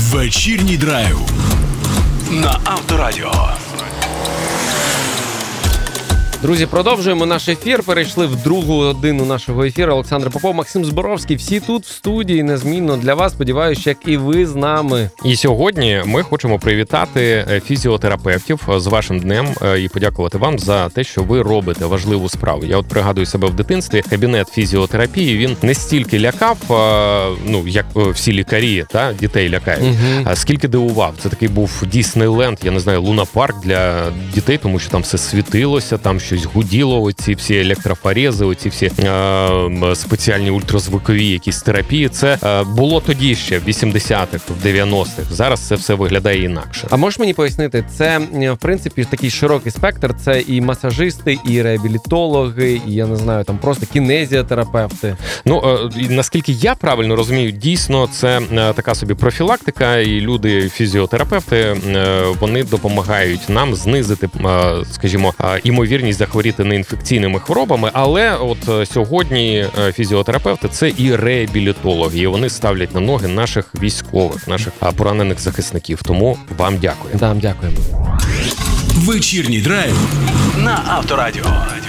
Вечірній драйв на Авторадіо. Друзі, продовжуємо наш ефір. Перейшли в другу годину нашого ефіру. Олександр Попов, Максим Зборовський. Всі тут в студії незмінно для вас. Сподіваюся, як і ви з нами. І сьогодні ми хочемо привітати фізіотерапевтів з вашим днем і подякувати вам за те, що ви робите важливу справу. Я от пригадую себе в дитинстві. Кабінет фізіотерапії, він не стільки лякав, як всі лікарі, дітей лякають, а скільки дивував. Це такий був Діснейленд, я не знаю, лунапарк для дітей, тому що там все світилося, там щось гуділо, оці всі електрофорези, оці всі спеціальні ультразвукові якісь терапії. Це було тоді ще, в 80-х, в 90-х. Зараз це все виглядає інакше. А можеш мені пояснити, це, в принципі, такий широкий спектр, це і масажисти, і реабілітологи, і, я не знаю, там просто кінезіотерапевти? Наскільки я правильно розумію, дійсно, це така собі профілактика, і люди, фізіотерапевти, вони допомагають нам знизити, скажімо, ймовірність захворіти неінфекційними хворобами, але от сьогодні фізіотерапевти – це і реабілітологи, і вони ставлять на ноги наших військових, наших поранених захисників. Тому вам дякую. Дякуємо. Вечірній драйв на Авторадіо.